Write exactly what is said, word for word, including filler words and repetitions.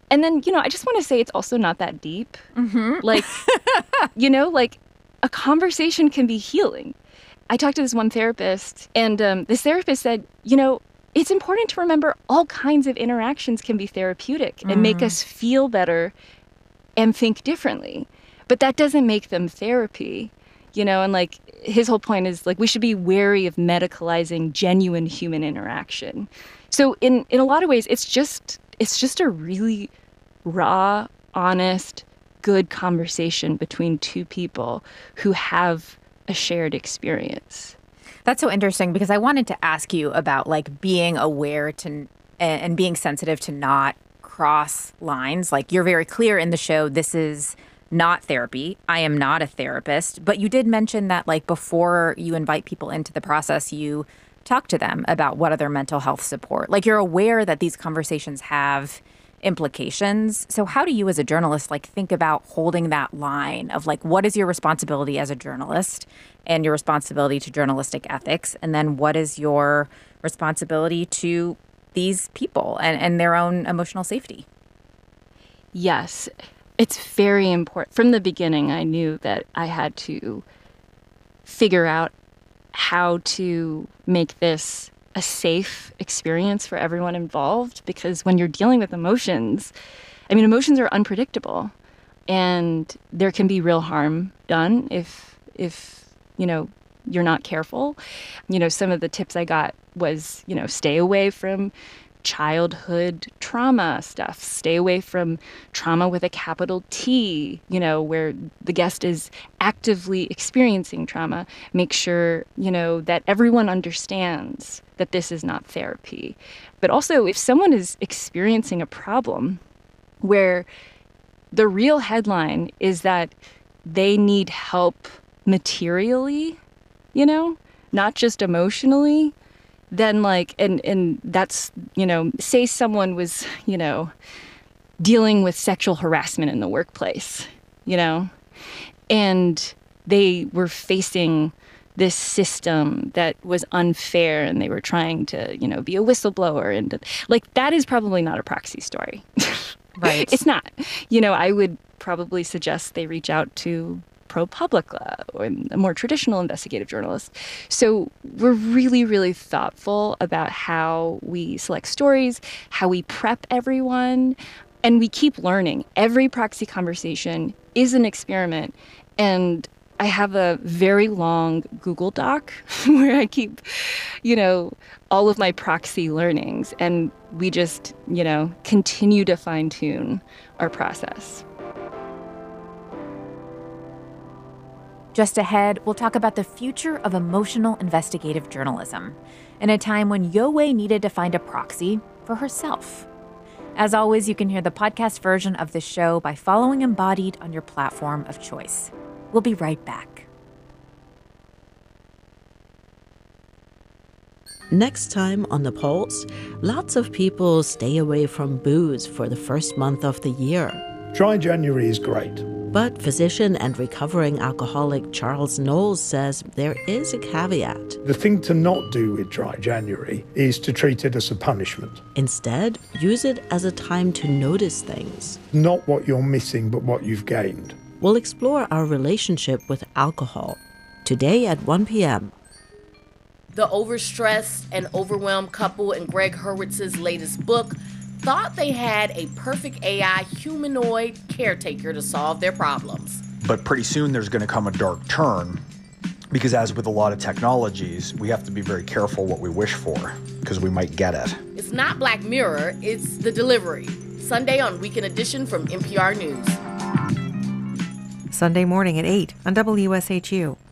And then, you know, I just want to say it's also not that deep. Mm-hmm. Like, you know, like a conversation can be healing. I talked to this one therapist, and um, this therapist said, you know, it's important to remember all kinds of interactions can be therapeutic mm. and make us feel better and think differently. But that doesn't make them therapy, you know, and like his whole point is like we should be wary of medicalizing genuine human interaction. So in, in a lot of ways, it's just it's just a really raw, honest, good conversation between two people who have a shared experience. That's so interesting because I wanted to ask you about like being aware to and being sensitive to not cross lines. Like you're very clear in the show, this is not therapy. I am not a therapist. But you did mention that like before you invite people into the process, you talk to them about what other mental health support. Like you're aware that these conversations have implications. So how do you as a journalist like think about holding that line of like what is your responsibility as a journalist and your responsibility to journalistic ethics, and then what is your responsibility to these people and, and their own emotional safety? Yes, it's very important. From the beginning, I knew that I had to figure out how to make this a safe experience for everyone involved, because when you're dealing with emotions, I mean, emotions are unpredictable and there can be real harm done if, if, you know, you're not careful. You know, some of the tips I got was, you know, stay away from childhood trauma stuff, stay away from trauma with a capital T, you know, where the guest is actively experiencing trauma. Make sure, you know, that everyone understands that this is not therapy. But also, if someone is experiencing a problem where the real headline is that they need help materially, you know, not just emotionally, then like, and, and that's, you know, say someone was, you know, dealing with sexual harassment in the workplace, you know, and they were facing this system that was unfair and they were trying to, you know, be a whistleblower. And like, that is probably not a proxy story. Right. It's not. You know, I would probably suggest they reach out to ProPublica or a more traditional investigative journalist. So we're really, really thoughtful about how we select stories, how we prep everyone, and we keep learning. Every proxy conversation is an experiment. And I have a very long Google Doc where I keep, you know, all of my proxy learnings. And we just, you know, continue to fine tune our process. Just ahead, we'll talk about the future of emotional investigative journalism in a time when Yowei needed to find a proxy for herself. As always, you can hear the podcast version of the show by following Embodied on your platform of choice. We'll be right back. Next time on The Pulse, lots of people stay away from booze for the first month of the year. Dry January is great. But physician and recovering alcoholic Charles Knowles says there is a caveat. The thing to not do with Dry January is to treat it as a punishment. Instead, use it as a time to notice things. Not what you're missing, but what you've gained. We'll explore our relationship with alcohol today at one p.m. The overstressed and overwhelmed couple in Greg Hurwitz's latest book thought they had a perfect A I humanoid caretaker to solve their problems. But pretty soon there's going to come a dark turn, because as with a lot of technologies, we have to be very careful what we wish for, because we might get it. It's not Black Mirror, it's The Delivery. Sunday on Weekend Edition from N P R News. Sunday morning at eight on W S H U.